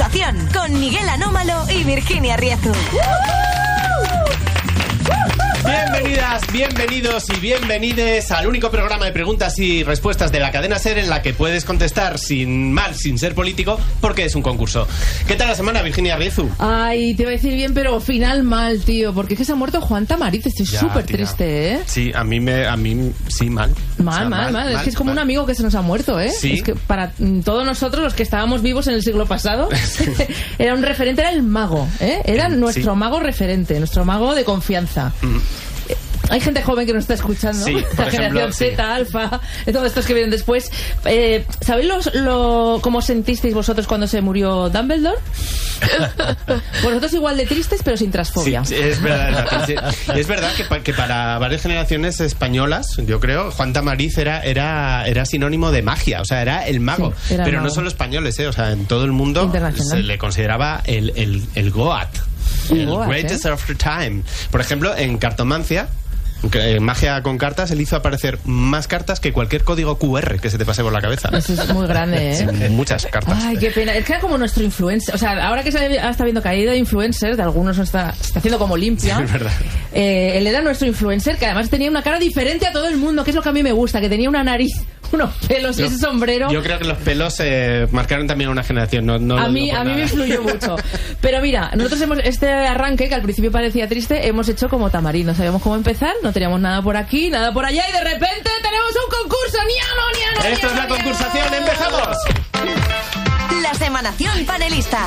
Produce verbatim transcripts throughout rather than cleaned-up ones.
Información con Miguel Anómalo y Virginia Riezu. Bienvenidas, bienvenidos y bienvenides al único programa de preguntas y respuestas de la cadena SER en la que puedes contestar sin mal, sin ser político, porque es un concurso. ¿Qué tal la semana, Virginia Riezu? Ay, te iba a decir bien, pero final mal, tío, porque es que se ha muerto Juan Tamariz. Estoy súper triste, ¿eh? Sí, a mí me, a mí sí, mal. Mal, o sea, mal, mal, mal. Es que es como mal. Un amigo que se nos ha muerto, ¿eh? Sí. Es que para todos nosotros, los que estábamos vivos en el siglo pasado, era un referente, era el mago, ¿eh? Era nuestro sí. mago referente, nuestro mago de confianza. Mm. Hay gente joven que nos está escuchando, sí, la generación Z, sí. Alfa, todos estos que vienen después. Eh, ¿Sabéis los, lo, cómo sentisteis vosotros cuando se murió Dumbledore? Vosotros igual de tristes, pero sin transfobia. Sí, es verdad, es verdad que, que para varias generaciones españolas, yo creo, Juan Tamariz era, era, era sinónimo de magia, o sea, era el mago. Sí, era pero el mago. No solo españoles, ¿eh? O sea, en todo el mundo se le consideraba el, el, el Goat. El Goat, greatest ¿eh? Of the time. Por ejemplo, en cartomancia, en magia con cartas, él hizo aparecer más cartas que cualquier código Q R que se te pase por la cabeza. Eso es muy grande, ¿eh? Sí, muchas cartas. Ay, qué pena. Es que era como nuestro influencer. O sea, ahora que se está viendo caída de influencers, de algunos no está, está haciendo como limpia. Sí, es verdad. Eh, él era nuestro influencer, que además tenía una cara diferente a todo el mundo, que es lo que a mí me gusta, que tenía una nariz, unos pelos y ese sombrero. Yo creo que los pelos eh, marcaron también una generación. No, no a mí, a mí me influyó mucho. Pero mira, nosotros hemos este arranque, que al principio parecía triste, hemos hecho como Tamariz. No sabíamos cómo empezar, no teníamos nada por aquí, nada por allá, y de repente tenemos un concurso. ¡Niano, niano! Esto niano, es la concursación, niano, ¡empezamos! La semanación panelista.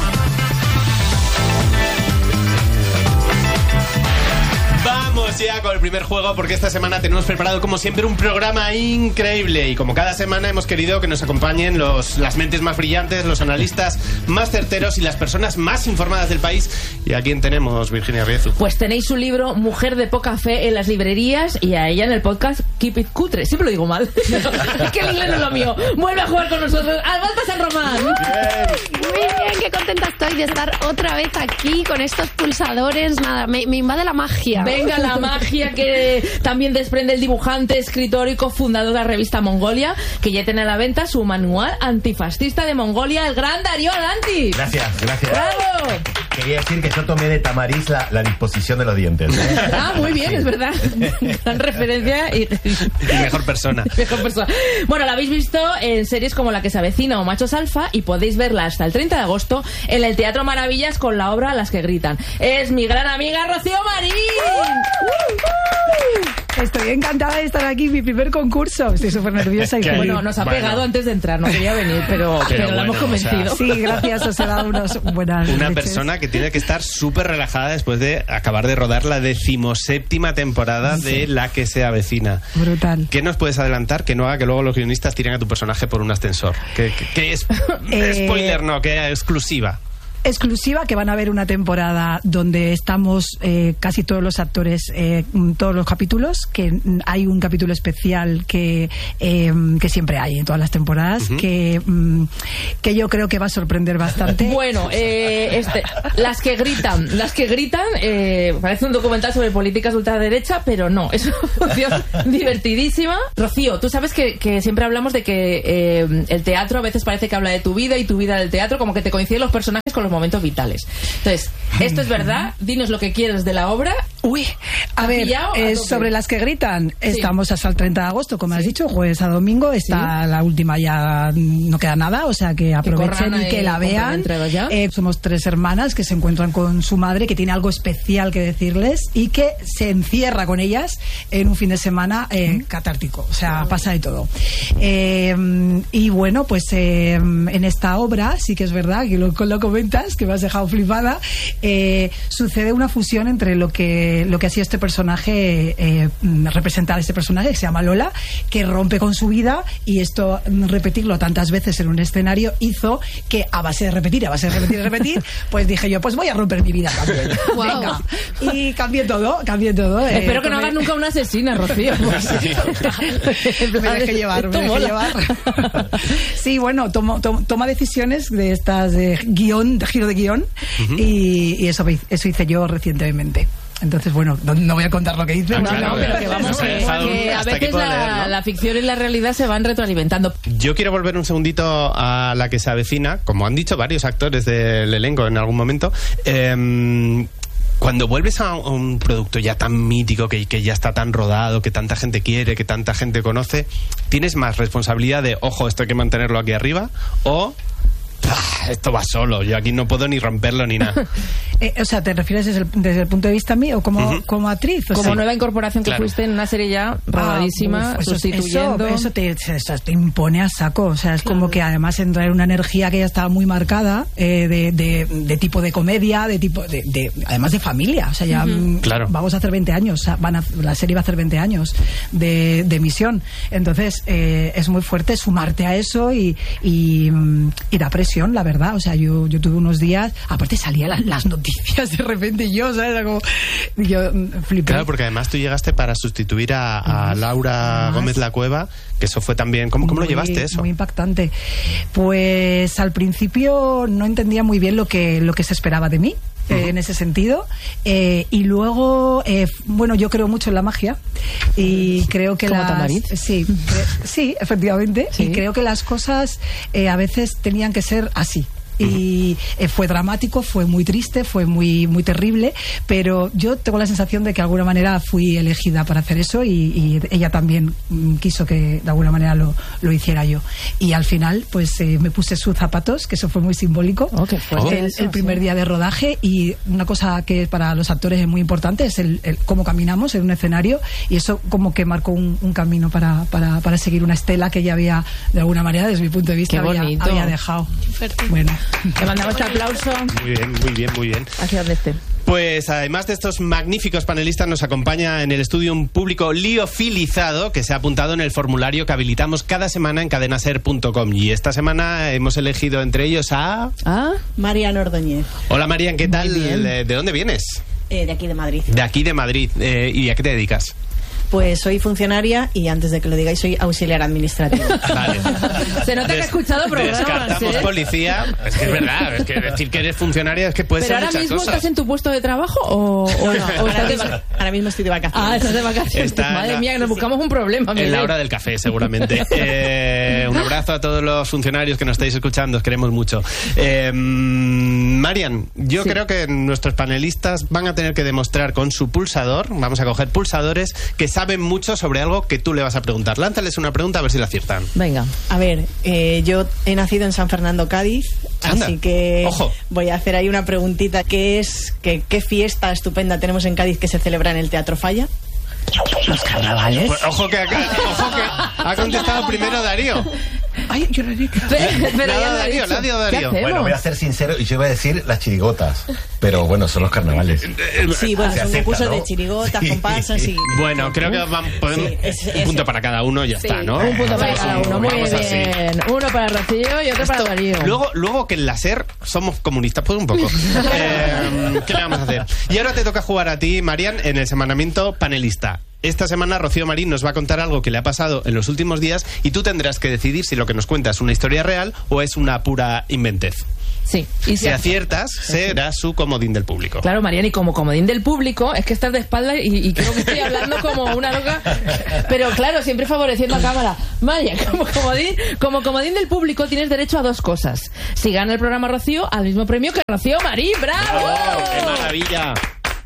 Vamos ya con el primer juego, porque esta semana tenemos preparado como siempre un programa increíble, y como cada semana hemos querido que nos acompañen los, las mentes más brillantes, los analistas más certeros y las personas más informadas del país. ¿Y a quién tenemos, Virginia Riezu? Pues tenéis su libro Mujer de poca fe en las librerías, y a ella en el podcast Keep It Cutre. Siempre lo digo mal. Es que el inglés no es lo mío. Vuelve a jugar con nosotros Albalta San Román. Bien. Muy bien, qué contenta estoy de estar otra vez aquí con estos pulsadores. Nada, me, me invade la magia. Venga, la magia que también desprende el dibujante, escritor y cofundador de la revista Mongolia, que ya tiene a la venta su manual antifascista de Mongolia, el gran Darío Alantis. Gracias, gracias. ¡Bravo! Quería decir que yo tomé de Tamariz la, la disposición de los dientes, ¿eh? Ah, muy bien, sí. Es verdad. Gran referencia y, y mejor persona. Mejor persona. Bueno, la habéis visto en series como La que se avecina o Machos Alfa, y podéis verla hasta el treinta de agosto en el Teatro Maravillas con la obra Las que gritan. Es mi gran amiga Rocío Marín. Estoy encantada de estar aquí, mi primer concurso. Estoy súper nerviosa. Y bueno, nos ha pegado bueno. antes de entrar, no quería venir, pero, pero, pero bueno, la hemos convencido. O sea, sí, gracias, os he dado unas buenas Una leches. Persona que tiene que estar súper relajada después de acabar de rodar la decimoséptima temporada sí. de La que se avecina. Brutal. ¿Qué nos puedes adelantar que no haga que luego los guionistas tiren a tu personaje por un ascensor? ¿Qué, qué, qué es? eh... Spoiler no, que exclusiva. Exclusiva, que van a ver una temporada donde estamos eh, casi todos los actores, eh, todos los capítulos, que hay un capítulo especial que, eh, que siempre hay en todas las temporadas, uh-huh. que, mm, que yo creo que va a sorprender bastante. Bueno, eh, este, las que gritan, las que gritan, eh, parece un documental sobre políticas ultraderecha, pero no, es una función divertidísima. Rocío, tú sabes que, que siempre hablamos de que eh, el teatro a veces parece que habla de tu vida y tu vida del teatro, como que te coinciden los personajes con los momentos vitales. Entonces, ¿esto es verdad? Dinos lo que quieres de la obra. Uy, a ver, eh, sobre Las que gritan, sí. Estamos hasta el treinta de agosto, como sí. has dicho, jueves a domingo, está sí. la última, ya no queda nada, o sea que aprovechen y que la vean. Eh, somos tres hermanas que se encuentran con su madre, que tiene algo especial que decirles y que se encierra con ellas en un fin de semana eh, ¿Mm? catártico, o sea, pasa de todo. Eh, y bueno, pues eh, en esta obra, sí que es verdad que lo, lo comentas, que me has dejado flipada, eh, sucede una fusión entre lo que lo que ha sido este personaje, eh, representar a este personaje que se llama Lola, que rompe con su vida, y esto, repetirlo tantas veces en un escenario, hizo que a base de repetir, a base de repetir y repetir, pues dije yo, pues voy a romper mi vida también. Wow. Venga. Y cambié todo, cambié todo. Eh, Espero que no hagas nunca una asesina, Rocío. me dejé llevar, me dejé llevar. Sí, bueno, tomo, tomo, toma decisiones de estas de guión, de giro de guión, uh-huh. y, y eso, eso hice yo recientemente. Entonces, bueno, no, no voy a contar lo que hice. Ah, no, claro, no, pero que vamos, que, que a veces la, leer, ¿no? la ficción y la realidad se van retroalimentando. Yo quiero volver un segundito a la que se avecina, como han dicho varios actores del elenco en algún momento. Eh, Cuando vuelves a un producto ya tan mítico, que, que ya está tan rodado, que tanta gente quiere, que tanta gente conoce, ¿tienes más responsabilidad de, ojo, esto hay que mantenerlo aquí arriba? ¿O ah, esto va solo, yo aquí no puedo ni romperlo ni nada? eh, o sea, ¿te refieres desde el, desde el punto de vista mío como, uh-huh. como actriz? O como sea, nueva incorporación que claro. fuiste en una serie ya rodadísima, ah, uf, sustituyendo... Eso, eso, te, eso te impone a saco. O sea, es claro. como que además entra en una energía que ya estaba muy marcada, eh, de, de, de tipo de comedia, de tipo de, de además de familia. O sea, ya uh-huh. claro. vamos a hacer veinte años, o sea, van a, la serie va a hacer veinte años de, de emisión. Entonces, eh, es muy fuerte sumarte a eso y, y, y da presión, la verdad. O sea, yo, yo tuve unos días, aparte salían las, las noticias de repente y yo, ¿sabes? Era como, yo flipé. Claro, porque además tú llegaste para sustituir a, a Laura además, Gómez La Cueva, que eso fue también... ¿Cómo, cómo muy, lo llevaste eso? Muy impactante. Pues al principio no entendía muy bien lo que, lo que se esperaba de mí. Uh-huh. Eh, en ese sentido, eh, y luego eh, bueno, yo creo mucho en la magia y creo que ¿Como las Tamariz? sí, cre- sí, efectivamente, ¿sí? Y creo que las cosas eh, a veces tenían que ser así. Y eh, fue dramático, fue muy triste, fue muy muy terrible, pero yo tengo la sensación de que de alguna manera fui elegida para hacer eso y, y ella también mm, quiso que de alguna manera lo, lo hiciera yo. Y al final, pues eh, me puse sus zapatos, que eso fue muy simbólico. Oh, qué fuerte el, eso, el primer sí. día de rodaje, y una cosa que para los actores es muy importante es el, el cómo caminamos en un escenario, y eso como que marcó un, un camino para, para, para seguir una estela que ya había, de alguna manera, desde mi punto de vista, había, había dejado. Bueno. Te mandamos este aplauso. Muy bien, muy bien, muy bien. Hacia donde esté. Pues además de estos magníficos panelistas, nos acompaña en el estudio un público liofilizado que se ha apuntado en el formulario que habilitamos cada semana en cadena ser punto com. Y esta semana hemos elegido entre ellos a... ¿Ah? Marian Ordóñez. Hola Marian, ¿qué tal? ¿De dónde vienes? Eh, de aquí de Madrid. De aquí de Madrid. Eh, ¿Y a qué te dedicas? Pues soy funcionaria y antes de que lo digáis soy auxiliar administrativo. Vale. Se nota Des, que ha escuchado programas. Descartamos ¿eh? policía. Es que es verdad. Es que decir que eres funcionaria es que puede ¿Pero ser muchas cosas. ¿Pero ahora mismo estás en tu puesto de trabajo o, o, no, no, o ahora, estás mismo, de... ahora mismo estoy de vacaciones? Ah, estás de vacaciones. Está Madre la... mía, que nos buscamos un problema. En Miguel. la hora del café, seguramente. eh, un abrazo a todos los funcionarios que nos estáis escuchando. Os queremos mucho. Eh, Marian, yo sí. creo que nuestros panelistas van a tener que demostrar con su pulsador, vamos a coger pulsadores, que saben mucho sobre algo que tú le vas a preguntar. Lánzales una pregunta a ver si la aciertan. Venga. A ver, eh, yo he nacido en San Fernando, Cádiz, Anda. así que Ojo. voy a hacer ahí una preguntita. ¿Qué es, qué, qué fiesta estupenda tenemos en Cádiz que se celebra en el Teatro Falla? Los carnavales. Pues, ojo que acá, ojo que ha contestado primero Darío. Ay, yo le digo. Nada, Darío, Darío, Darío. Bueno, voy a ser sincero y yo voy a decir las chirigotas. Pero bueno, son los carnavales. Sí, bueno, se son acepta, concursos ¿no? de chirigotas, Sí. comparsas y... Bueno, creo que van, podemos, Sí, es- un es- punto para cada uno y ya Sí, está, ¿no? un punto para cada uno. Muy Vamos bien. así. Uno para Rocío y otro para Darío. Luego, luego que en la SER somos comunistas, pues un poco. eh, ¿Qué le vamos a hacer? Y ahora te toca jugar a ti, Marian, en el semanamiento panelista. Esta semana Rocío Marín nos va a contar algo que le ha pasado en los últimos días y tú tendrás que decidir si lo que nos cuenta es una historia real o es una pura inventez. Sí. Y si aciertas, será su comodín del público. Claro, Marian, y como comodín del público, es que estás de espalda y, y creo que estoy hablando como una loca, pero claro, siempre favoreciendo a cámara. Marian, como comodín, como comodín del público tienes derecho a dos cosas. Si gana el programa Rocío, al mismo premio que Rocío Marín. ¡Bravo! ¡Oh, qué maravilla!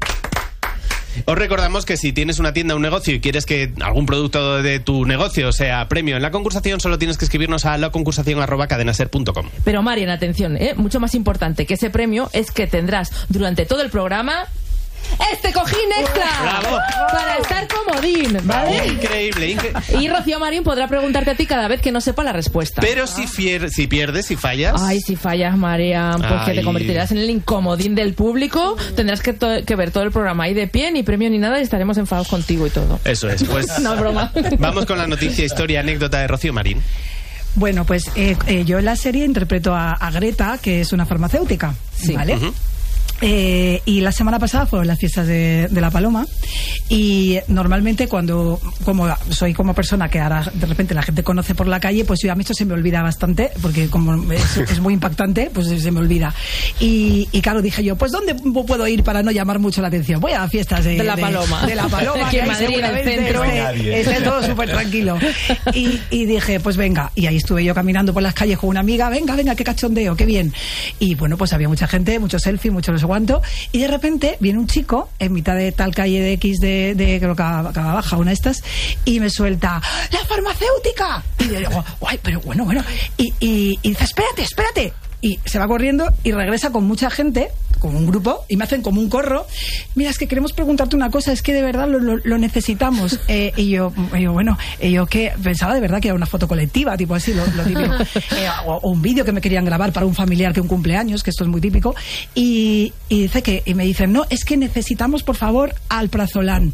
Os recordamos que si tienes una tienda o un negocio y quieres que algún producto de tu negocio sea premio en la concursación, solo tienes que escribirnos a la concursación arroba cadena ser punto com. Pero Marian, atención, ¿eh? Mucho más importante que ese premio es que tendrás durante todo el programa este cojín extra. ¡Bravo! Para estar comodín, ¿vale? Increíble, increíble. Y Rocío Marín podrá preguntarte a ti cada vez que no sepa la respuesta. Pero si, fier- si pierdes, si fallas... Ay, si fallas, Marian, pues que te Ay. convertirás en el incomodín del público. Tendrás que, to- que ver todo el programa ahí de pie, ni premio ni nada, y estaremos enfadados contigo y todo. Eso es, pues... No, es broma. Vamos con la noticia, historia, anécdota de Rocío Marín. Bueno, pues eh, eh, yo en la serie interpreto a, a Greta, que es una farmacéutica, Sí. ¿vale? Uh-huh. Eh, y la semana pasada fueron las fiestas de, de la Paloma, y normalmente cuando, como soy como persona que ahora de repente la gente conoce por la calle, pues yo a mí esto se me olvida bastante, porque como es, es muy impactante, pues se me olvida. Y, y claro, dije yo, pues ¿dónde puedo ir para no llamar mucho la atención? Voy a las fiestas de, de la Paloma. De, de la Paloma, que en Madrid, en el centro. Esté, esté todo súper tranquilo. Y, y dije, pues venga, y ahí estuve yo caminando por las calles con una amiga, venga, venga, qué cachondeo, qué bien. Y bueno, pues había mucha gente, muchos selfies, muchos no sé cuánto, y de repente viene un chico en mitad de tal calle de X de, de creo que acaba baja, una de estas, y me suelta, ¡la farmacéutica! Y yo digo, guay, pero bueno, bueno, y, y, y dice, espérate, espérate, y se va corriendo y regresa con mucha gente, con un grupo, y me hacen como un corro. Mira, es que queremos preguntarte una cosa, es que de verdad lo, lo, lo necesitamos. Eh, y yo, y yo, bueno, y yo que pensaba de verdad que era una foto colectiva, tipo así, lo, lo típico. Eh, o, o un vídeo que me querían grabar para un familiar que un cumpleaños, que esto es muy típico. Y, y dice que, y me dicen, no, es que necesitamos, por favor, alprazolam.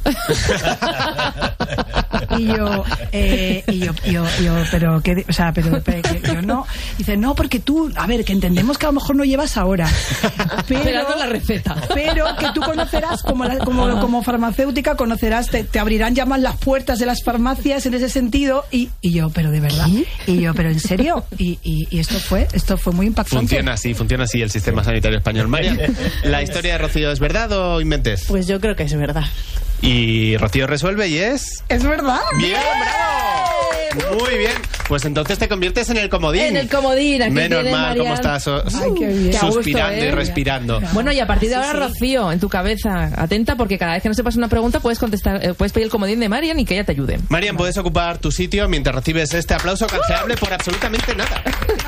Y yo, eh, y yo, yo, yo, pero que, o sea, pero, pero que yo no. Dice, no, porque tú, a ver, que entendemos que a lo mejor no llevas ahora, pero la receta, pero que tú conocerás como, la, como, como farmacéutica, conocerás, te, te abrirán ya más las puertas de las farmacias en ese sentido. Y, y yo, pero de verdad, y yo, pero en serio, y, y, y esto fue, esto fue muy impactante. Funciona así, funciona así el sistema sanitario español. María, ¿la historia de Rocío es verdad o inventes? Pues yo creo que es verdad. Y Rocío resuelve y es... ¡Es verdad! ¡Bien, bravo! Muy bien. Pues entonces te conviertes en el comodín. En el comodín. Aquí Menos mal, como estás so Ay, suspirando gusto, ¿eh? Y respirando. Bueno, y a partir de ahora, sí, sí. Rocío, en tu cabeza, atenta, porque cada vez que no sepas una pregunta puedes contestar, eh, puedes pedir el comodín de Marian y que ella te ayude. Marian, puedes ocupar tu sitio mientras recibes este aplauso canjeable por absolutamente nada.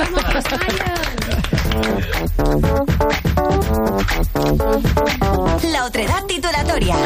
La otredad titulatoria.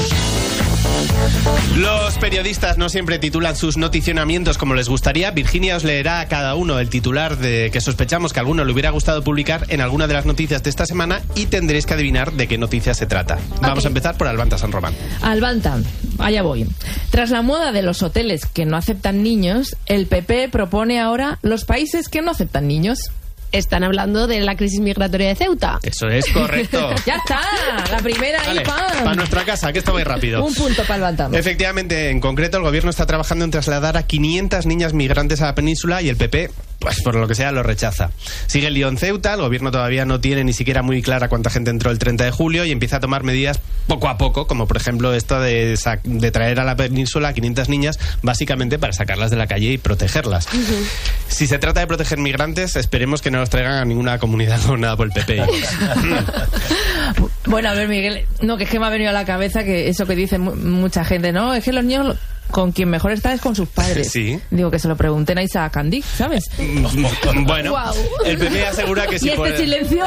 Los periodistas no siempre titulan sus noticionamientos como les gustaría. Virginia os leerá a cada uno el titular de que sospechamos que a alguno le hubiera gustado publicar en alguna de las noticias de esta semana y tendréis que adivinar de qué noticia se trata. Vamos okay. a empezar por Albanta San Román. Albanta, allá voy. Tras la moda de los hoteles que no aceptan niños, el P P propone ahora los países que no aceptan niños. Están hablando de la crisis migratoria de Ceuta. Eso es correcto. Ya está, la primera vale, ahí, pam. Para nuestra casa, que esto va muy rápido. Un punto para el Bantam. Efectivamente, en concreto, el gobierno está trabajando en trasladar a quinientas niñas migrantes a la península y el P P, pues por lo que sea, lo rechaza. Sigue el lío en Ceuta, el gobierno todavía no tiene ni siquiera muy clara cuánta gente entró el treinta de julio y empieza a tomar medidas poco a poco, como por ejemplo esto de, de traer a la península a quinientas niñas, básicamente para sacarlas de la calle y protegerlas. Uh-huh. Si se trata de proteger migrantes, esperemos que no los traigan a ninguna comunidad gobernada por el P P. Bueno, a ver, Miguel, no, que es que me ha venido a la cabeza que eso que dice mucha gente, ¿no? Es que los niños con quien mejor está es con sus padres. Sí. Digo, que se lo pregunten a Isaac Candy, ¿sabes? Bueno, wow. El P P asegura que si ¿Y este puede... silencio?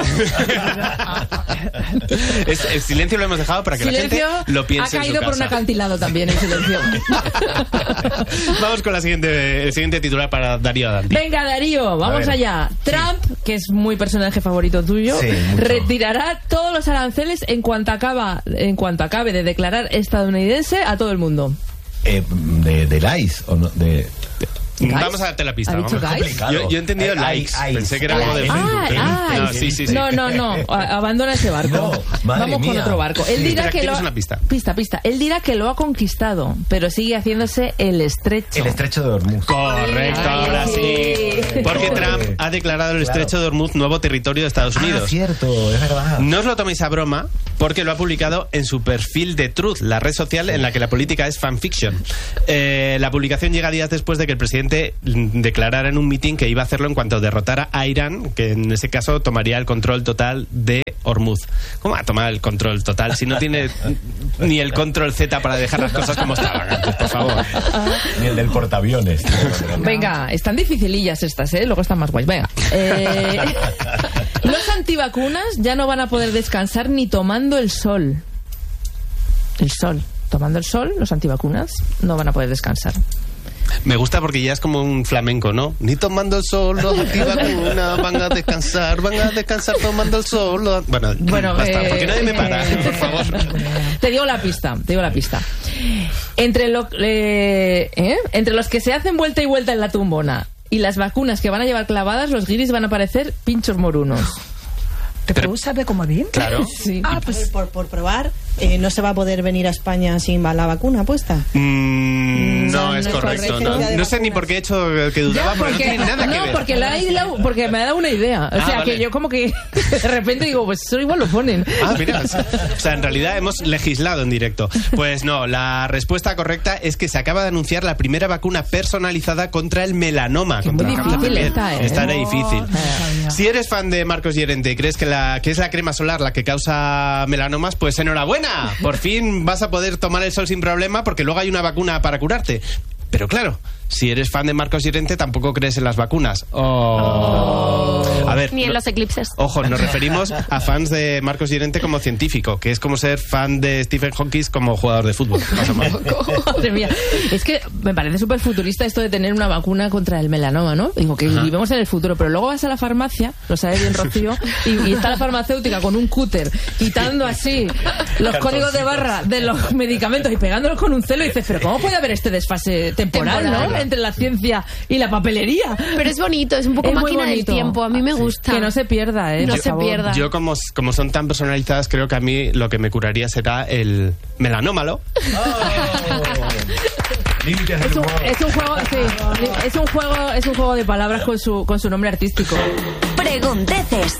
es, el silencio lo hemos dejado para que silencio la gente lo piense ha caído en su por casa. Un acantilado también el silencio. Vamos con la siguiente, el siguiente titular para Darío Adanti. Venga, Darío, vamos allá. Trump, sí. que es muy personaje favorito tuyo, sí, retirará todos los aranceles en cuanto acaba, en cuanto acabe de declarar estadounidense a todo el mundo. Eh, de, de I C E o no, de... ¿Guys? Vamos a darte la pista. Vamos. Yo, yo he entendido eh, likes. I, Pensé que era algo de ah, ah, no, sí, sí, sí. no, no, no. Abandona ese barco. No, Vamos mía. con otro barco. Él dirá que lo ha... una pista. Pista, pista. Él dirá que lo ha conquistado, pero sigue haciéndose el estrecho. El estrecho de Hormuz. Correcto, Ay, ahora sí. Porque Trump ha declarado el estrecho claro. de Hormuz nuevo territorio de Estados Unidos. Ah, cierto, es verdad. No os lo toméis a broma, porque lo ha publicado en su perfil de Truth, la red social en la que la política es fanfiction. Eh, la publicación llega días después de que el presidente declarara en un mitin que iba a hacerlo en cuanto derrotara a Irán, que en ese caso tomaría el control total de Hormuz. ¿Cómo va a tomar el control total si no tiene ni el control Z para dejar las cosas como estaban antes, por favor? Ni el del portaaviones. Venga, están dificilillas estas, ¿eh? Luego están más guays. Venga. Eh, los antivacunas ya no van a poder descansar ni tomando el sol. El sol. Tomando el sol, los antivacunas no van a poder descansar. Me gusta porque ya es como un flamenco, ¿no? Ni tomando el sol, los antivacunas van a descansar, van a descansar tomando el sol. Los... Bueno, bueno basta, eh, porque nadie me para, eh, por favor. Te digo la pista, te digo la pista. Entre, lo, eh, ¿eh? Entre los que se hacen vuelta y vuelta en la tumbona y las vacunas que van a llevar clavadas, los guiris van a parecer pinchos morunos. ¿Te puedo usar de comodín? Claro. Sí. Ah, pues por, por probar, eh, ¿no se va a poder venir a España sin la vacuna puesta? Mm, no, no, es no correcto. No, no sé ni por qué he hecho que dudaba, ya, porque, porque no tiene nada no, que ver. Porque, la he, porque me ha dado una idea. O ah, sea, vale. que yo como que de repente digo, pues eso igual lo ponen. Ah, mira. O sea, en realidad hemos legislado en directo. Pues no, la respuesta correcta es que se acaba de anunciar la primera vacuna personalizada contra el melanoma. Qué contra muy difícil esta, ¿eh? Esta era difícil. Oh, si eres fan de Marcos Llorente y crees que, la, que es la crema solar la que causa melanomas, pues enhorabuena. Por fin vas a poder tomar el sol sin problema porque luego hay una vacuna para curarte. Pero claro, si eres fan de Marcos Llorente tampoco crees en las vacunas. Oh. Oh. A ver, ni en no, los eclipses. Ojo, nos referimos a fans de Marcos Llorente como científico, que es como ser fan de Stephen Hawking como jugador de fútbol. Más o menos. Madre mía. Es que me parece súper futurista esto de tener una vacuna contra el melanoma, ¿no? Digo que Ajá. vivimos en el futuro, pero luego vas a la farmacia, lo sabe bien Rocío, y, y está la farmacéutica con un cúter quitando así los códigos de barra de los medicamentos y pegándolos con un celo y dices, pero ¿cómo puede haber este desfase temporal, temporal. ¿no? Entre la ciencia y la papelería. Pero es bonito, es un poco es máquina del tiempo. A mí me gusta. Que no se pierda, ¿eh? No Por se favor. pierda. Yo, como, como son tan personalizadas, creo que a mí lo que me curaría será el melanómalo. Oh. Es un, es un juego, sí, es un juego, es un juego de palabras con su con su nombre artístico. Pregunteces.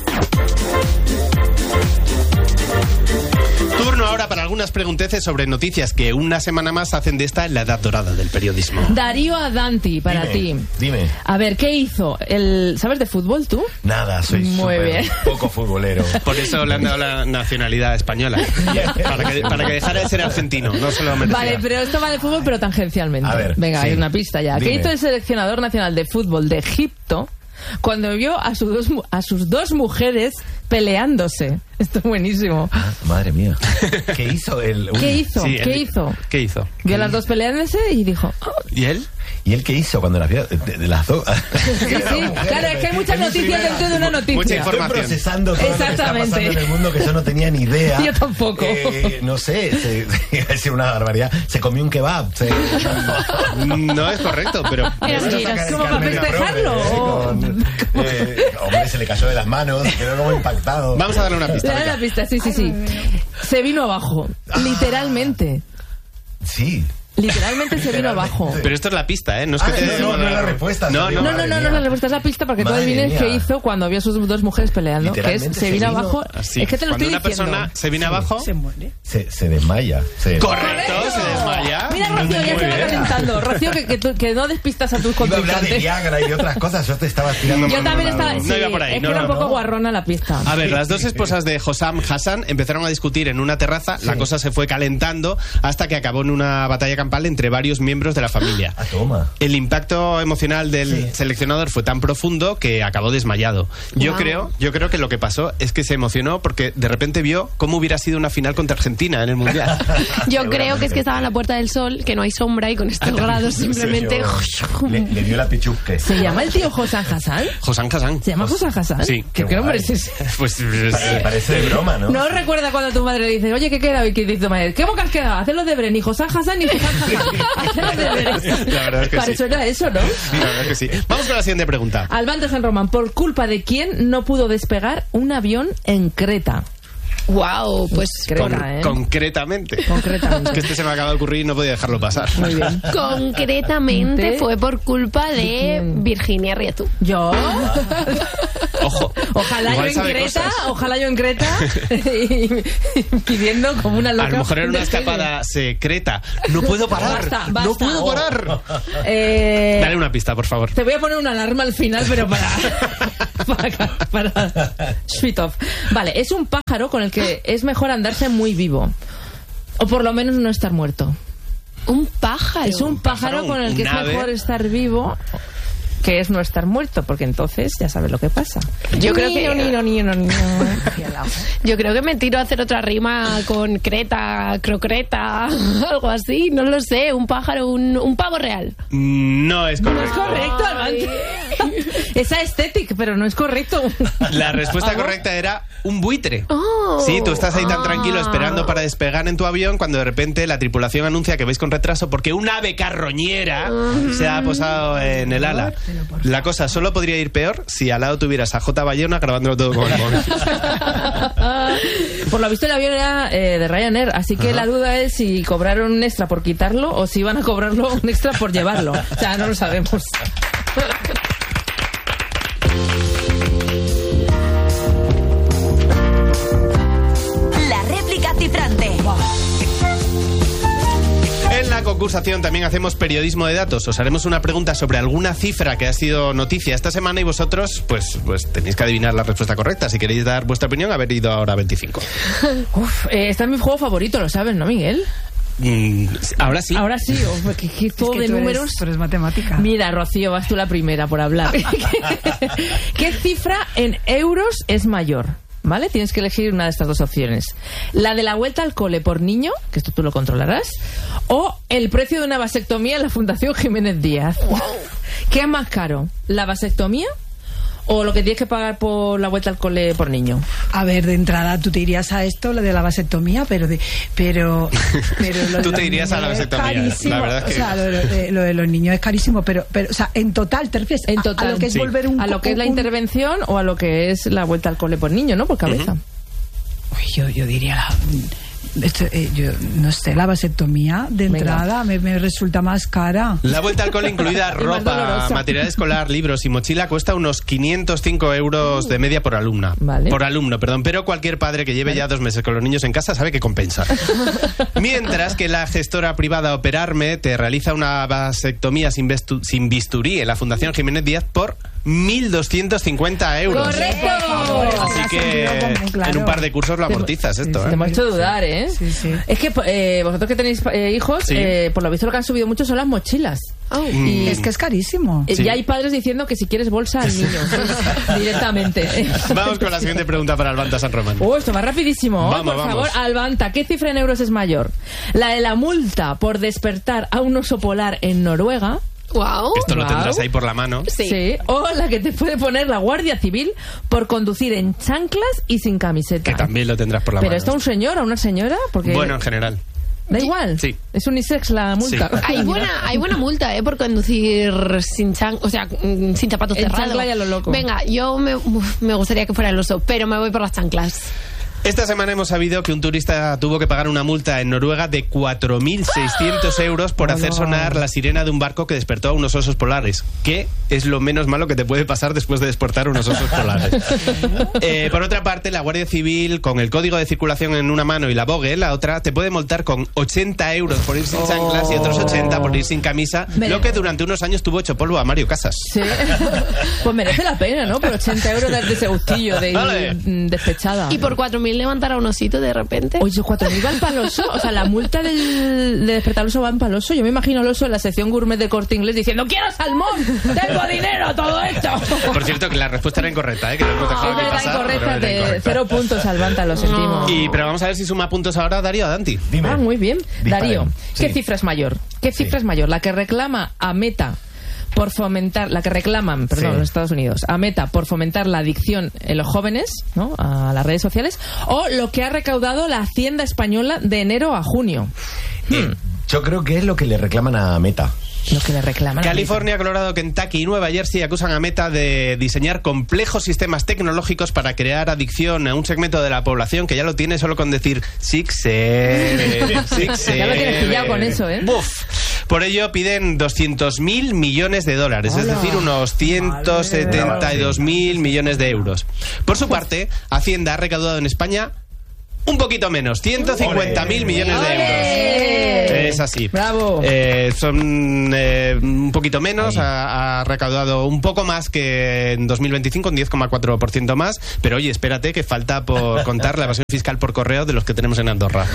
Turno ahora para algunas pregunteces sobre noticias que una semana más hacen de esta la edad dorada del periodismo. Darío Adanti, para dime, ti. Dime. A ver, ¿qué hizo? El, ¿sabes de fútbol tú? Nada, soy Muy bien. poco futbolero. Por eso le han dado la nacionalidad española. para, que, para que dejara de ser argentino, no se lo merecía. Vale, pero esto va de fútbol, pero tangencialmente. A ver, Venga, sí. hay una pista ya. Dime. ¿Qué hizo el seleccionador nacional de fútbol de Egipto cuando vio a sus dos, a sus dos mujeres peleándose? Esto es buenísimo. Ah, madre mía. ¿Qué hizo él? ¿Qué hizo? Sí, ¿Qué él, hizo? ¿Qué hizo? Vio a las dos peleándose y dijo... Oh. ¿Y él? ¿Y él qué hizo cuando las vio? De, de las dos. Sí, sí. Claro, es que hay muchas noticias dentro de una noticia. Mucha información. Estoy procesando todo lo que está pasando en el mundo que yo no tenía ni idea. Yo tampoco. Eh, no sé, se, iba a decir una barbaridad. Se comió un kebab. Se... No es correcto, pero... ¿Es como para festejarlo? Con, eh, hombre, se le cayó de las manos, quedó como impactado. Vamos a darle una pista. Le daré una pista, sí, sí, sí. Se vino abajo, Ah. literalmente. Sí. Literalmente se vino abajo. Pero esto es la pista, ¿eh? No es que Ah, te... no, no, no es la respuesta. No, serio, no, No, no, no, madre no, mía. la respuesta es la pista porque tú Madre adivines mía. qué hizo cuando vio a sus dos mujeres peleando. Que es, Literalmente se se vino vino abajo. Así. Es que te lo Cuando estoy una diciendo. persona se viene abajo... Se muere. Se, se desmaya. Se... Correcto, se desmaya. Mira, Rocío, ya Muy se va bien. calentando. Rocío, que, que, tú- que no despistas a tus Iba a hablar de contrincantes. Viagra y de otras cosas. Yo te estaba tirando Yo por también otro estaba... lado. Sí, No iba por ahí, es no, que era no, un poco no. guarrona la pista. A ver, las dos esposas de Hossam Hassan empezaron a discutir en una terraza, la cosa se fue calentando hasta que acabó en una batalla campal entre varios miembros de la familia. Ah, toma. El impacto emocional del Sí. seleccionador fue tan profundo que acabó desmayado. Yo Wow. creo, yo creo que lo que pasó es que se emocionó porque de repente vio cómo hubiera sido una final contra Argentina en el Mundial. Yo creo que es que estaba en la Puerta del Sol, que no hay sombra y con estos grados simplemente... Le, le dio la pichusque. ¿Se llama el tío Hossam Hassan? Hossam Hassan. ¿Se llama Hossam Hassan? Sí. ¿Qué, Qué qué nombre guay. es ese? Pues Pare- Parece de broma, ¿no? ¿No recuerda cuando tu madre le dice, oye, ¿qué queda? Y que dice tu madre, ¿qué boca has quedado? Haz los deberes, ni Hossam Hassan ni Hossam Hassan. Haz los deberes. La verdad es que Para sí. eso era eso, ¿no? Sí, la verdad es que sí. Vamos con la siguiente pregunta. Albante San Román, ¿por culpa de quién no pudo despegar un avión en Creta? Wow, pues Creta, Con- ¿eh? Concretamente. Concretamente. Es que este se me acaba de ocurrir y no podía dejarlo pasar. Muy bien. concretamente ¿De? fue por culpa de quién? Virginia Rietu. ¿Yo? Ojo. Ojalá Igual yo en sabe Creta, cosas. ojalá yo en Creta, y, y pidiendo como una loca. A lo mejor era una despegue. escapada secreta. No puedo parar. Basta, No basta. puedo parar. Eh, Dale una pista, por favor. Te voy a poner una alarma al final, pero para... para, para Sweet off. Vale, es un pájaro con el que es mejor andarse muy vivo. O por lo menos no estar muerto. Un pájaro. Es un pájaro pájaro, con el que un es ave. mejor estar vivo, que es no estar muerto, porque entonces ya sabes lo que pasa. Yo creo que- Ni, no, ni, no, ni, no. Yo creo que me tiro a hacer otra rima con creta, crocreta, algo así, no lo sé. Un pájaro, un, un pavo real. No es No correcto. es correcto, Albante. Esa estética, pero no es correcto. La respuesta correcta era un buitre. Oh. Sí, tú estás ahí tan tranquilo esperando para despegar en tu avión cuando de repente la tripulación anuncia que vais con retraso porque un ave carroñera se ha posado en el ala. La cosa solo podría ir peor si al lado tuvieras a J. Bayona grabándolo todo con el móvil. Por lo visto el avión era eh, de Ryanair, así que Ajá. la duda es si cobraron un extra por quitarlo o si iban a cobrarlo un extra por llevarlo. O sea, no lo sabemos. La réplica cifrante. En la concursación también hacemos periodismo de datos. Os haremos una pregunta sobre alguna cifra que ha sido noticia esta semana y vosotros pues, pues tenéis que adivinar la respuesta correcta. Si queréis dar vuestra opinión, haber ido ahora a veinticinco. Uf, eh, este es mi juego favorito, ¿lo sabes, no, Miguel? Mm, ahora sí. Ahora sí, oh, ¿qué, qué juego es que de tú números? Eres, tú eres matemática. Mira, Rocío, vas tú la primera por hablar. ¿Qué cifra en euros es mayor? ¿Vale? Tienes que elegir una de estas dos opciones. La de la vuelta al cole por niño, que esto tú lo controlarás, o el precio de una vasectomía en la Fundación Jiménez Díaz. Wow. ¿Qué es más caro? ¿La vasectomía o lo que tienes que pagar por la vuelta al cole por niño? A ver, de entrada tú te irías a esto, lo de la vasectomía, pero de, pero, pero lo de tú te irías a la vasectomía. La verdad es que... O sea, lo, lo, de, lo de los niños es carísimo, pero, pero, o sea, en total te refieres en total, a, a lo que es sí. volver un a lo que es la intervención o a lo que es la vuelta al cole por niño, ¿no? Por cabeza. Uh-huh. Uy, yo, yo diría la... Esto, eh, yo no sé, la vasectomía de entrada me, me resulta más cara. La vuelta al cole incluida ropa, material escolar, libros y mochila cuesta unos quinientos cinco euros de media por alumna. Vale. Por alumno, perdón. Pero cualquier padre que lleve vale. ya dos meses con los niños en casa sabe que compensa. Mientras que la gestora privada Operarme te realiza una vasectomía sin, vestu- sin bisturí en la Fundación Jiménez Díaz por mil doscientos cincuenta euros. ¡Correcto! Así que claro. en un par de cursos lo amortizas esto, ¿eh? Te hemos hecho dudar, ¿eh? Sí, sí. Es que eh, vosotros que tenéis eh, hijos, sí. eh, por lo visto lo que han subido mucho son las mochilas. Oh. Y es que es carísimo. Eh, sí. Ya hay padres diciendo que si quieres bolsa al niño directamente. Vamos con la siguiente pregunta para Albanta San Román. Oh, esto va rapidísimo. Vamos, por vamos. favor, Albanta, ¿qué cifra en euros es mayor? ¿La de la multa por despertar a un oso polar en Noruega? Wow. Esto lo wow. tendrás ahí por la mano. Sí. sí. O la que te puede poner la Guardia Civil por conducir en chanclas y sin camiseta. Que también lo tendrás por la ¿Pero mano. ¿Pero está un señor o una señora? Porque... Bueno, en general. ¿Da igual? Sí. Es unisex la multa. Sí. Hay buena, hay buena multa, ¿eh? Por conducir sin chan... O sea, sin zapatos en cerrados. chancla y a lo loco. Venga, yo me, me gustaría que fuera el oso, pero me voy por las chanclas. Esta semana hemos sabido que un turista tuvo que pagar una multa en Noruega de cuatro mil seiscientos euros por hacer sonar la sirena de un barco que despertó a unos osos polares. ¿Qué es lo menos malo que te puede pasar después de despertar unos osos polares? eh, por otra parte, la Guardia Civil, con el código de circulación en una mano y la bogue en la otra, te puede multar con ochenta euros por ir sin chanclas y otros ochenta por ir sin camisa, Mere... lo que durante unos años tuvo hecho polvo a Mario Casas. Sí. Pues merece la pena, ¿no? Por ochenta euros de ese gustillo de ir vale. despechada. Y por cuatro mil levantar a un osito de repente. Oye, cuatro mil va al paloso. O sea, la multa del, de despertar al oso va en paloso. Yo me imagino al oso en la sección gourmet de Corte Inglés diciendo ¡quiero salmón! ¡Tengo dinero! ¡Todo esto! Por cierto, que la respuesta era incorrecta, ¿eh? Que no hemos dejado es que verdad, pasar, incorrecta. Era incorrecta. Cero puntos al Banta, lo sentimos. Y, pero vamos a ver si suma puntos ahora Darío Adanti. Dime. Ah, muy bien. Disparen. Darío, ¿qué Sí. cifra es mayor? ¿Qué cifra Sí. es mayor? ¿La que reclama a Meta por fomentar, la que reclaman, perdón, Sí. los Estados Unidos, a Meta por fomentar la adicción en los jóvenes, ¿no?, a las redes sociales, o lo que ha recaudado la Hacienda española de enero a junio? Eh, Hmm. Yo creo que es lo que le reclaman a Meta. Lo que le reclaman. California, Colorado, Kentucky y Nueva Jersey acusan a Meta de diseñar complejos sistemas tecnológicos para crear adicción a un segmento de la población que ya lo tiene solo con decir six seven, six seven. Ya lo tienes pillado con eso, ¿eh? Buf. Por ello piden doscientos mil millones de dólares, Hola. es decir, unos ciento setenta y dos mil millones de euros. Por su parte, Hacienda ha recaudado en España un poquito menos, ciento cincuenta mil millones de euros. Es así. Bravo. Eh, son eh, un poquito menos, ha, ha recaudado un poco más que en dos mil veinticinco, un diez coma cuatro por ciento más, pero oye, espérate que falta por contar la evasión fiscal por correo de los que tenemos en Andorra.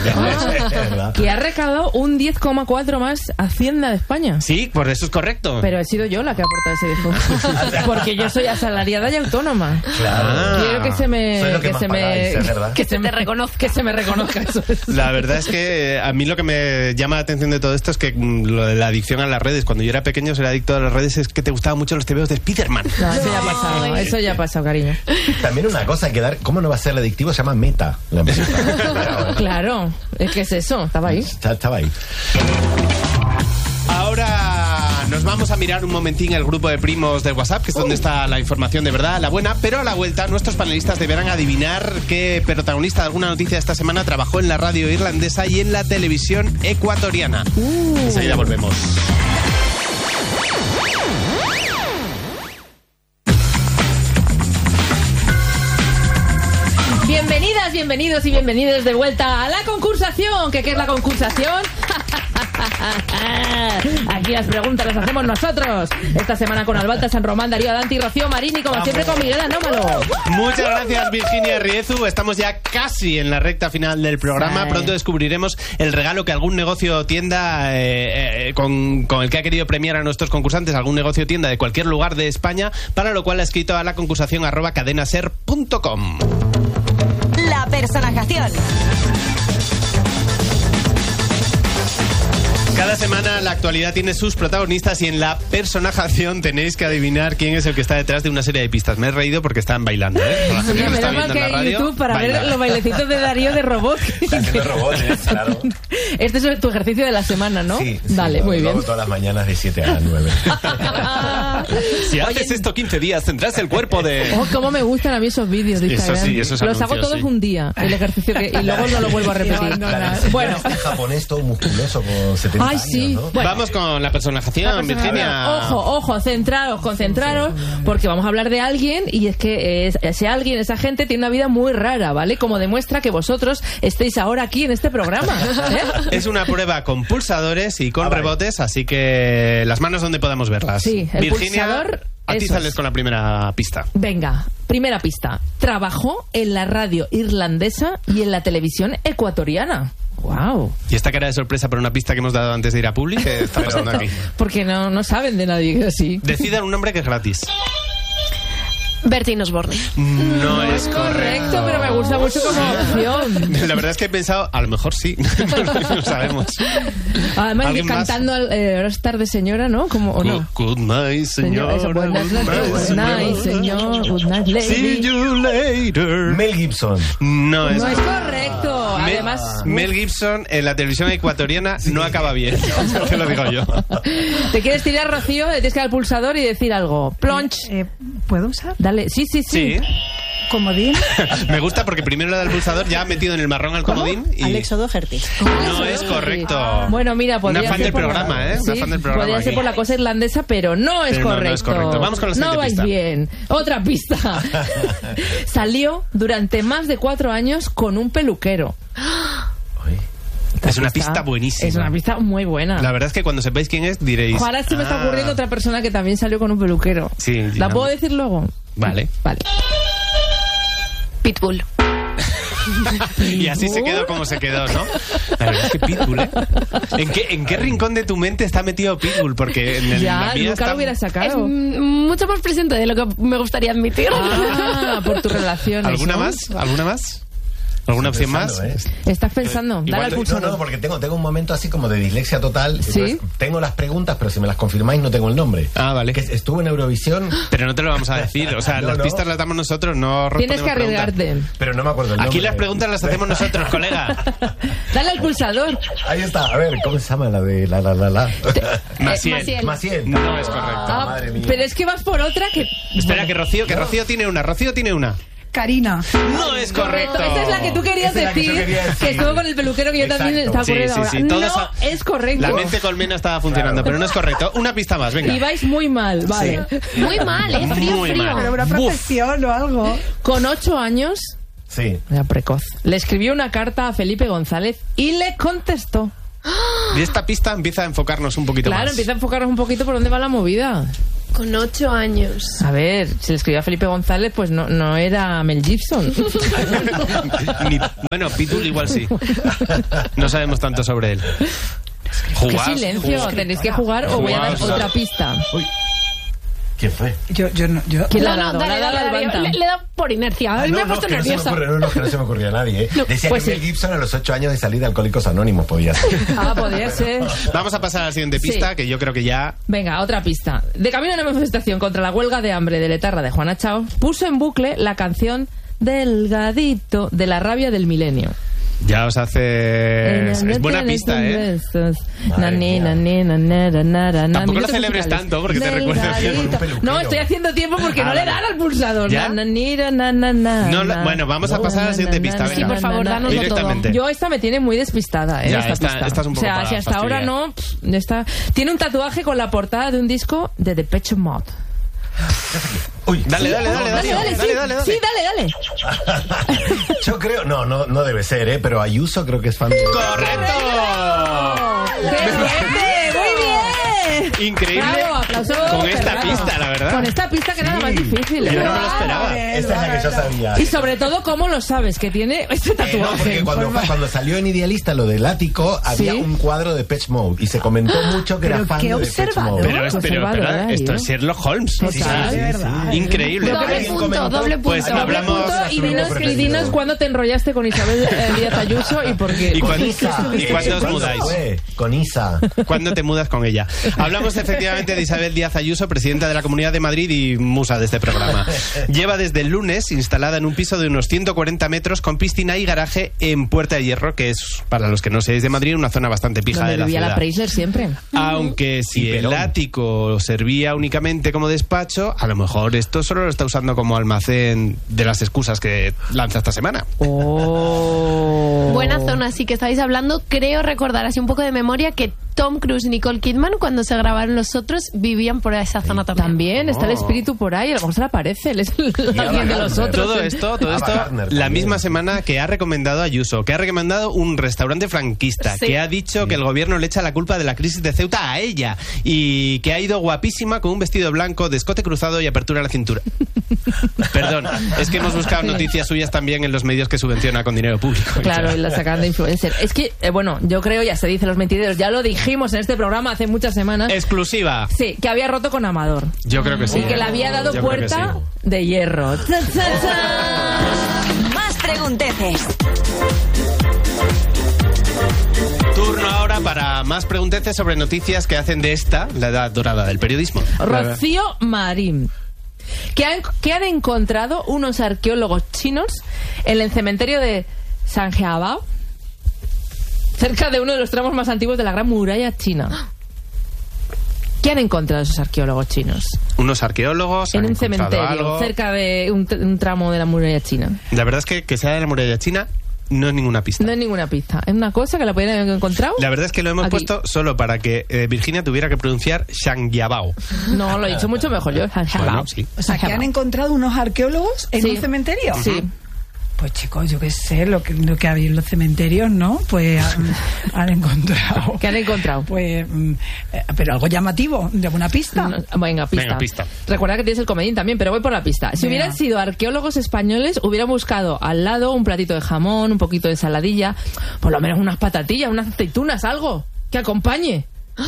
Ah, que ha recaudado un diez coma cuatro más Hacienda de España. Sí, por eso es correcto. Pero he sido yo la que ha aportado ese diez. Porque yo soy asalariada y autónoma. Claro. Quiero que se me... Soy lo que que más se me pagáis, es verdad. que se me reconozca. que se me reconozca eso. La verdad es que a mí lo que me llama la atención de todo esto es que lo de la adicción a las redes, cuando yo era pequeño ser adicto a las redes es que te gustaban mucho los tebeos de Spiderman. No, eso ya ha pasado, eso ya ha pasado, cariño. También una cosa hay que dar, ¿cómo no va a ser adictivo? Se llama Meta. La Claro, es que es eso, estaba ahí. Estaba ahí. Ahora nos vamos a mirar un momentín el grupo de primos del WhatsApp, que es donde está la información de verdad, la buena, pero a la vuelta nuestros panelistas deberán adivinar qué protagonista de alguna noticia de esta semana trabajó en la radio irlandesa y en la televisión ecuatoriana. Uh. Enseguida volvemos. Bienvenidas, bienvenidos y bienvenidos de vuelta a la concursación. ¿Qué, qué es la concursación? Aquí las preguntas las hacemos nosotros. Esta semana con Albalta, San Román, Darío Adanti, Rocío Marini, como siempre con Miguel Anómalo. Muchas gracias, Virginia Riezu. Estamos ya casi en la recta final del programa. Sí. Pronto descubriremos el regalo que algún negocio o tienda eh, eh, con, con el que ha querido premiar a nuestros concursantes, algún negocio o tienda de cualquier lugar de España, para lo cual ha escrito a la concursación arroba cadenaser punto com. La personajación. Cada semana la actualidad tiene sus protagonistas y en la personajación tenéis que adivinar quién es el que está detrás de una serie de pistas. Me he reído porque están bailando, ¿eh? Sí, me da mal que en YouTube para baila. Ver los bailecitos de Darío de robot. Haciendo robots, ¿eh? Claro. Este es tu ejercicio de la semana, ¿no? Sí. sí Vale, lo, muy lo bien. hago todas las mañanas de siete a nueve. Si haces Oye, esto quince días tendrás el cuerpo de... Oh, cómo me gustan a mí esos vídeos de Instagram. Eso sí, esos Los anuncios, hago todos sí. un día, el ejercicio que, y luego no lo vuelvo a repetir. No, no, no. Bueno. Este japonés todo musculoso con setenta Ay, años, sí. ¿no? Bueno. Vamos con la personajación, la Virginia. Ojo, ojo, centraros, concentraros, porque vamos a hablar de alguien y es que es, ese alguien, esa gente tiene una vida muy rara, ¿vale? Como demuestra que vosotros estéis ahora aquí en este programa. ¿eh? Es una prueba con pulsadores y con ah, rebotes, vale. Así que las manos donde podamos verlas. Sí, el Virginia, pulsador... a ti sales con la primera pista. Venga, primera pista. Trabajó en la radio irlandesa y en la televisión ecuatoriana. Wow. Y esta cara de sorpresa por una pista que hemos dado antes de ir a Publi, ¿qué está pasando aquí? Porque no, no saben de nadie así. Decidan un nombre que es gratis. Bertín Osborne. No, no es correcto. correcto, pero me gusta mucho como opción. La verdad es que he pensado, a lo mejor sí. No lo sabemos. Además, cantando al eh, All-Star de señora, ¿no? Como, ¿o no? Good, good night, señora. Eso, good night, good night, señor. Good night, lady. See you later. Mel Gibson. No es, no es correcto. Mel, Además, Mel Gibson en la televisión ecuatoriana sí. No acaba bien. Te lo digo yo. ¿Te quieres tirar, Rocío? Tienes que ir al pulsador y decir algo. Plonch. Eh, ¿Puedo usar? Dale. Sí, sí, sí. Sí. Comodín. Me gusta porque primero le da el pulsador, ya ha metido en el marrón al comodín. Y... Alexo Doherty. No es correcto. Bueno, mira, podría Una fan ser del por programa, la... ¿eh? Una sí, fan del programa. Podría aquí. ser por la cosa irlandesa, pero no es, pero correcto. No, no es correcto. Vamos con la siguiente No vais pista. bien. Otra pista. Salió durante más de cuatro años con un peluquero. Es una pista, pista buenísima. Es una pista muy buena. La verdad es que cuando sepáis quién es, diréis... Ojalá se me está ocurriendo otra persona que también salió con un peluquero. Sí. ¿La ya. puedo decir luego? Vale. Vale. Pitbull. Y así se quedó como se quedó, ¿no? La verdad es que Pitbull, ¿eh? ¿En qué, en qué rincón de tu mente está metido Pitbull? Porque en el, ya, la mía nunca está... lo hubiera sacado. Es mucho más presente de lo que me gustaría admitir. Ah, por tu relación. ¿Alguna ¿no? más? ¿Alguna más? ¿Alguna opción pensando, más? ¿eh? ¿Estás pensando? Dale al pulsador. No, no, porque tengo, tengo un momento así como de dislexia total. ¿Sí? Entonces, tengo las preguntas, pero si me las confirmáis no tengo el nombre. Ah, vale. Que estuvo en Eurovisión. Pero no te lo vamos a decir. O sea, no, las no. pistas las damos nosotros, no Tienes que arriesgarte. Preguntas. Pero no me acuerdo el nombre. Aquí las preguntas las hacemos nosotros, colega. Dale al pulsador. Ahí está. A ver, ¿cómo se llama la de la la la la? Maciel. Maciel. No es correcto. Ah, madre mía. pero es que vas por otra que... Espera, que Rocío, que Rocío tiene una. Rocío tiene una. Karina. No es correcto. Esa es la que tú querías Esa es la que decir, yo que, quería decir. estuvo con el peluquero que yo Exacto. también estaba Sí, ocurriendo sí, ahora. sí, todos no a- es correcto. La mente colmena estaba funcionando, Claro. pero no es correcto. Una pista más, venga. Y vais muy mal, vale. Muy mal, ¿eh? Frío, Muy frío. mal. Pero una Buf. protección o algo. Con ocho años, Sí. era precoz, le escribió una carta a Felipe González y le contestó. Y esta pista empieza a enfocarnos un poquito Claro, más. empieza a enfocarnos un poquito por dónde va la movida. Con ocho años. A ver, si le escribió a Felipe González, pues no, no era Mel Gibson. Ni- bueno, Pitbull igual sí. No sabemos tanto sobre él. Qué Jugad, silencio, jugad. tenéis que jugar o voy a dar Jugad. otra pista. Uy. ¿Quién fue? Yo, yo no. Yo... ¿Quién No, le ha no, dado? dale, Le ha dado dale, al dale, Bantam. le, le da por inercia. Ah, me no, he no, puesto que no se me nerviosa. ocurre, no, no, que no se me ocurría a nadie. ¿eh? No, Decía pues que sí. Mel Gibson a los ocho años de salir de Alcohólicos Anónimos podía ser. Ah, podría ser. Vamos a pasar a la siguiente pista, Sí. que yo creo que ya... Venga, otra pista. De camino a una manifestación contra la huelga de hambre de Letarra de Juana Chao, puso en bucle la canción Delgadito de la rabia del milenio. Ya os hace... Es, es buena pista, ¿eh? Nani, nani, nanara, nara, Tampoco minutos lo celebres musicales. tanto, porque te recuerda bien con un Delgadito. peluquero. No, estoy haciendo tiempo porque Ah, no le vale. dan al pulsador. ¿Ya? Nananira, nanana, No, la- na. bueno, vamos a pasar a la siguiente pista, Sí, venga. por favor, dánoslo todo. Directamente. Yo esta me tiene muy despistada, ¿eh? Ya, esta, esta- pista. esta es un poco O sea, para si hasta ahora fastidiar. no... pff, esta- Tiene un tatuaje con la portada de un disco de Depeche Mode. Uy, Dale, dale, dale, Dale, Darío. dale, Dale, sí. dale, dale. Sí, dale, dale. yo creo, no, no, no debe ser, ¿eh? Pero Ayuso creo que es fan de... ¡Correcto! ¡Qué fuerte! ¡Muy bien! Increíble. Bravo, aplauso. Con esta Ferraro. pista, la verdad. Con esta pista que era la más difícil. Yo ¿eh? no me lo esperaba. Esta es la que yo sabía. Y sobre todo, ¿cómo lo sabes? Que tiene este Eh, no, tatuaje. porque cuando, Pues va. cuando salió en Idealista lo del ático, había ¿Sí? un cuadro de Pitch Mode y se comentó mucho que Pero era fan qué de Depeche observador. Mode. Pero, es, pero, Conservador, pero Darío. esto es Sherlock Holmes. Total. Sí, sí, De verdad. Increíble. Doble Alguien punto, comentó- doble punto. Pues Doble hablamos- punto, y Doble dinos, punto. y dinos cuándo te enrollaste con Isabel eh, Díaz Ayuso y por qué. ¿Y cuándo, Isa. ¿y cuándo os ¿Cuándo mudáis? fue? Con Isa. ¿Cuándo te mudas con ella? Hablamos efectivamente de Isabel Díaz Ayuso, presidenta de la Comunidad de Madrid y musa de este programa. Lleva desde el lunes instalada en un piso de unos ciento cuarenta metros con piscina y garaje en Puerta de Hierro, que es, para los que no seáis de Madrid, una zona bastante pija Donde de la vivía ciudad. la Preisler siempre. Aunque si Y el Perón. ático servía únicamente como despacho, a lo mejor esto solo lo está usando como almacén de las excusas que lanza esta semana. Oh. Buena zona, así que estáis hablando. Creo recordar así un poco de memoria que Tom Cruise y Nicole Kidman, cuando se grabaron Los Otros, vivían por esa zona también. También está el espíritu por ahí, a lo mejor se le aparece, él es el- alguien de los Gardner. otros. Todo esto, todo Ava esto, Gardner la también. misma semana que ha recomendado Ayuso, que ha recomendado un restaurante franquista, Sí. que ha dicho que el gobierno le echa la culpa de la crisis de Ceuta a ella y que ha ido guapísima con un vestido blanco, de escote cruzado y apertura a la cintura. Perdón, es que hemos buscado noticias suyas también en los medios que subvenciona con dinero público. Claro, y la sacan de influencer. Es que, eh, bueno, yo creo, ya se dice los mentideros, ya lo dijimos en este programa hace muchas semanas. Exclusiva. Sí, que había roto con Amador. Yo creo que sí. Y que le había dado Yo creo que puerta sí. de hierro. ¡Cha, cha, cha! Más pregunteces. Turno ahora para más pregunteces sobre noticias que hacen de esta la edad dorada del periodismo. Rocío Marín. Que han, que han encontrado unos arqueólogos chinos en el cementerio de San Jiabao, cerca de uno de los tramos más antiguos de la Gran Muralla China. ¿Qué han encontrado esos arqueólogos chinos? Unos arqueólogos En han un encontrado cementerio, algo. cerca de un, tr- un tramo de la Muralla China. La verdad es que que sea de la muralla china no es ninguna pista. No hay ninguna pista. Es una cosa que la pueden haber encontrado. La verdad es que lo hemos Aquí. puesto solo para que eh, Virginia tuviera que pronunciar Shangyabao. No, lo he dicho mucho mejor yo. Bueno, sí. O sea, que han encontrado unos arqueólogos en Sí. un cementerio. Sí. Pues chicos, yo qué sé, lo que, lo que había en los cementerios, ¿no? Pues han, han encontrado. ¿Qué han encontrado? Pues, mm, eh, pero algo llamativo, de alguna pista. No, venga, pista. Venga, pista. Recuerda que tienes el comodín también, pero voy por la pista. Si Venga. hubieran sido arqueólogos españoles, hubieran buscado al lado un platito de jamón, un poquito de ensaladilla, por lo menos unas patatillas, unas aceitunas, algo que acompañe.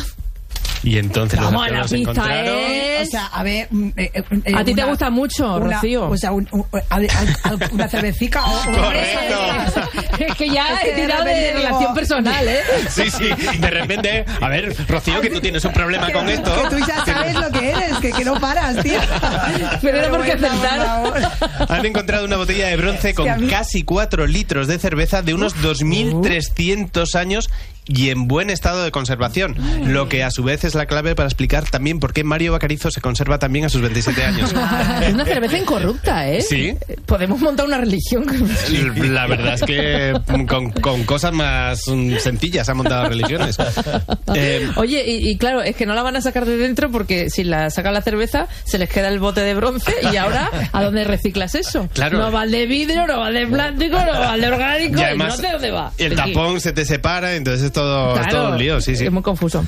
Y entonces los Vamos, la arqueólogos pista encontraron... es... O sea, a ver. mm, eh, eh, eh, A ti te una- gusta mucho, una- Rocío. O sea, un- un- al- al- al- una cervecica o o- Correcto. Es que ya Es que he de tirado de repente digo- relación personal, ¿eh? Sí, sí, de repente... A ver, Rocío, que tú tienes un problema que, con esto. que tú ya sabes lo que eres, que, que no paras, tío. Pero era porque bueno, por acertar. favor. Han encontrado una botella de bronce con que a mí- casi cuatro litros de cerveza de unos dos mil trescientos años y en buen estado de conservación. Lo que a su vez es la clave para explicar también por qué Mario Bacarizo se conserva también a sus veintisiete años. Es una cerveza incorrupta, ¿eh? Sí. Podemos montar una religión. La verdad es que con, con cosas más mm, sencillas han montado religiones. Eh, Oye, y, y claro, es que no la van a sacar de dentro porque si la sacan la cerveza se les queda el bote de bronce y ahora ¿a dónde reciclas eso? Claro. No va al de vidrio, no va al de plástico, no va al de orgánico, y además, no sé dónde va. el Aquí. tapón se te separa, entonces es todo, es Claro, todo un lío, sí, sí. Es muy confuso.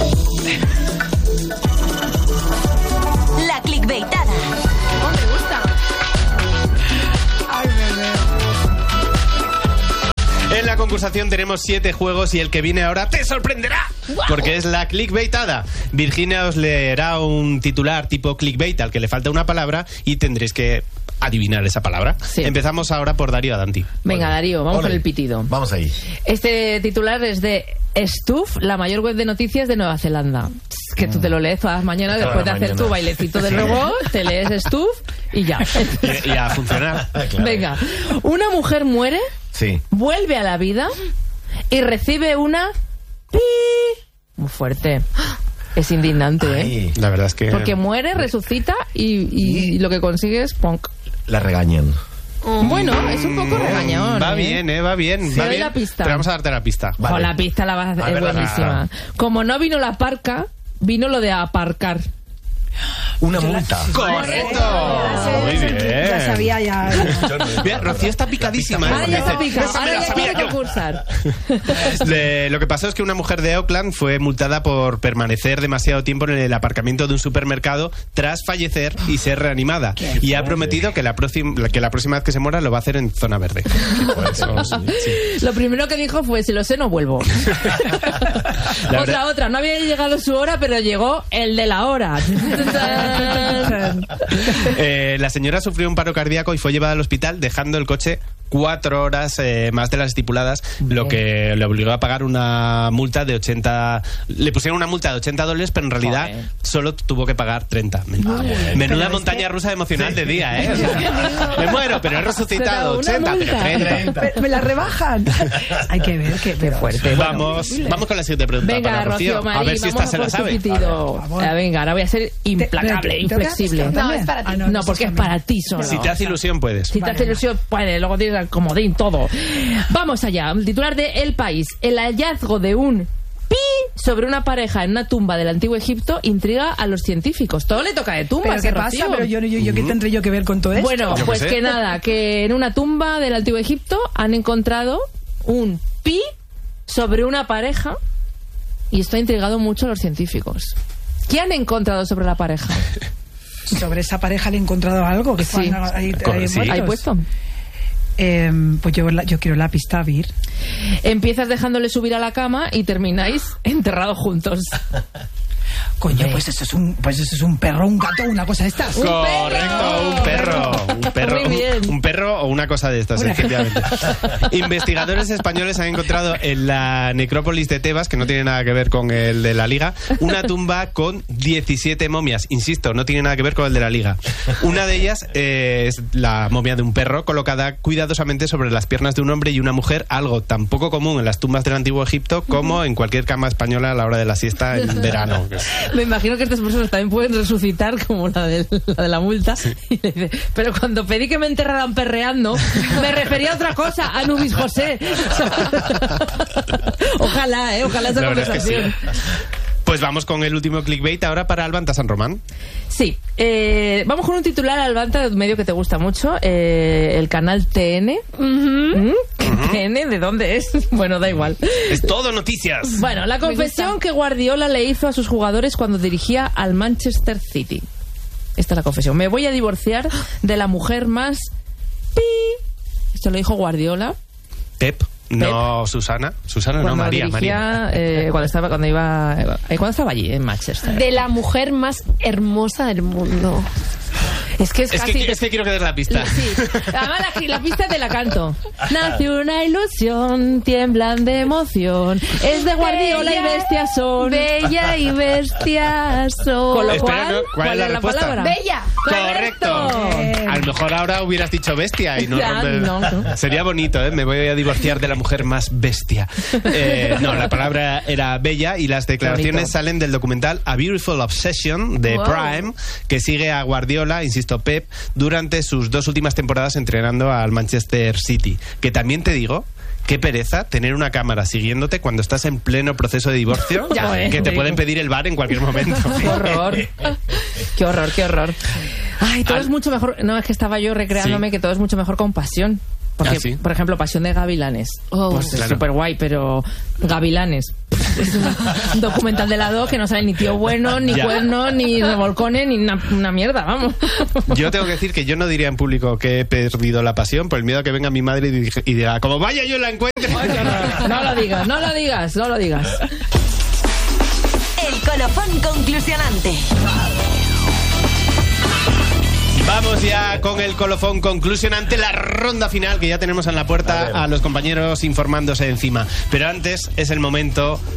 La clickbaitada. Oh, me gusta. Ay, bebé. En la concursación tenemos siete juegos y el que viene ahora te sorprenderá, porque es la clickbaitada. Virginia os leerá un titular tipo clickbait al que le falta una palabra y tendréis que adivinar esa palabra. Sí. Empezamos ahora por Darío Adanti. Venga, Olé. Darío, vamos Olé. con el pitido. Vamos ahí. Este titular es de Stuff, la mayor web de noticias de Nueva Zelanda. Que tú te lo lees todas las mañanas toda después de mañana. hacer tu bailecito de nuevo, te lees Stuff y ya. Y, y a funcionar. Claro. Venga, una mujer muere, sí. vuelve a la vida y recibe una pi. Muy fuerte. Es indignante, Ay, ¿eh? La verdad es que... Porque muere, resucita y, y, y lo que consigue es punk. La regañan. Bueno, es un poco regañón. Va ¿eh? bien, eh, va bien. Sí, va bien. la pista. Pero vamos a darte la pista. Vale. O la pista la vas a hacer, es buenísima. Como no vino la parca, vino lo de aparcar. Una multa. ¡Correcto! Muy bien. Ya sabía, ya. Mira, Rocío está picadísima. Ahora ya está picada. Ahora ya quiere concursar. Le, lo que pasó es que una mujer de Auckland fue multada por permanecer demasiado tiempo en el aparcamiento de un supermercado tras fallecer y ser reanimada. Y ha prometido que la, próxima, que la próxima vez que se muera lo va a hacer en zona verde. Eso, sí. Lo primero que dijo fue, si lo sé, no vuelvo. otra, verdad... otra. No había llegado su hora, pero llegó el de la hora. eh, la señora sufrió un paro cardíaco y fue llevada al hospital dejando el coche cuatro horas eh, más de las estipuladas, Bien. lo que le obligó a pagar una multa de ochenta. Le pusieron una multa de ochenta dólares, pero en realidad Joder. solo tuvo que pagar treinta. Men Joder. Menuda pero montaña es que... rusa emocional sí. de día, ¿eh? O sea, me muero, pero he resucitado. ochenta, pero treinta. Me, me la rebajan. Hay que ver qué Qué fuerte. Vamos, bueno, vamos con la siguiente pregunta. Venga, para Rocío. Rocío Marí, a ver si esta se la sabe. Vale, venga, ahora voy a ser implacable, inflexible. No, es para ti. Ah, no, no, porque es para ti solo. Si te hace ilusión, puedes. Si te hace ilusión, puedes. Luego tienes comodín, todo. Vamos allá. El titular de El País. El hallazgo de un pi sobre una pareja en una tumba del antiguo Egipto intriga a los científicos. Todo le toca de tumbas. ¿Pero qué pasa? Pero yo, yo, yo, ¿qué tendré yo que ver con todo esto? Bueno, yo pues que, que nada, que en una tumba del antiguo Egipto han encontrado un pi sobre una pareja y esto ha intrigado mucho a los científicos. ¿Qué han encontrado sobre la pareja? Sobre esa pareja le he encontrado algo que sí. ahí, ahí, sí. ¿Ahí puesto? Eh, pues yo, yo quiero la pista, Vir. Empiezas dejándole subir a la cama y termináis enterrados juntos. Coño, pues eso es un, pues eso es un perro, un gato, una cosa de estas. ¡Un Correcto, un perro. Un perro, un, un perro o una cosa de estas, una efectivamente. Investigadores españoles han encontrado en la necrópolis de Tebas, que no tiene nada que ver con el de la Liga, una tumba con diecisiete momias. Insisto, no tiene nada que ver con el de la Liga. Una de ellas eh, es la momia de un perro colocada cuidadosamente sobre las piernas de un hombre y una mujer, algo tan poco común en las tumbas del antiguo Egipto como en cualquier cama española a la hora de la siesta en verano. Me imagino que estas personas también pueden resucitar como la de la, de la multa. Sí. Y le dice, pero cuando pedí que me enterraran perreando, me refería a otra cosa, a Nubis José. Ojalá, ¿eh? Ojalá esa la conversación. Es que sí. Pues vamos con el último clickbait ahora para Albanta San Román. Sí, eh, vamos con un titular, Albanta, de un medio que te gusta mucho, eh, el canal T N. Uh-huh. ¿Mm? Uh-huh. ¿T N? ¿De dónde es? Bueno, da igual. Es todo noticias. Bueno, la confesión que Guardiola le hizo a sus jugadores cuando dirigía al Manchester City. Esta es la confesión. Me voy a divorciar de la mujer más... pi. Esto lo dijo Guardiola. Pep. No, Susana. Susana cuando no, María. Dirigía, María. Eh, cuando estaba, cuando iba, eh, cuando estaba allí en Manchester. De la mujer más hermosa del mundo. Es que es, es casi... Que, te... es que quiero que des la pista. Sí. Además, la, la pista te la canto. Nace una ilusión, tiemblan de emoción. Es de Guardiola bella, y bestia son. Bella y bestia son. Con lo Espera, cual, ¿no? ¿cuál, ¿cuál es la, la palabra? Bella. Correcto. Correcto. A lo mejor ahora hubieras dicho bestia y no, ya, me... no, no. Sería bonito, ¿eh? Me voy a divorciar de la mujer más bestia. Eh, no, la palabra era bella y las declaraciones salen del documental A Beautiful Obsession de wow. Prime, que sigue a Guardiola, insisto, Pep, durante sus dos últimas temporadas entrenando al Manchester City. Que también te digo, qué pereza tener una cámara siguiéndote cuando estás en pleno proceso de divorcio, ya, que te pueden pedir el bar en cualquier momento. Qué horror. Qué horror, qué horror. Ay, todo Al... es mucho mejor. No, es que estaba yo recreándome sí. que todo es mucho mejor con pasión. Porque, ah, ¿sí? Por ejemplo, Pasión de Gavilanes. Oh, pues claro. Es súper guay, pero Gavilanes. Es un documental de la dos que no sale ni tío bueno, ni ya. cuerno, ni revolcones, ni una, una mierda, vamos. Yo tengo que decir que yo no diría en público que he perdido la pasión por el miedo a que venga mi madre y, y diga, como vaya yo la encuentre. No, no lo digas, no lo digas, no lo digas. El colofón conclusionante. Vamos ya con el colofón conclusionante, la ronda final, que ya tenemos en la puerta a, a los compañeros informándose encima. Pero antes es el momento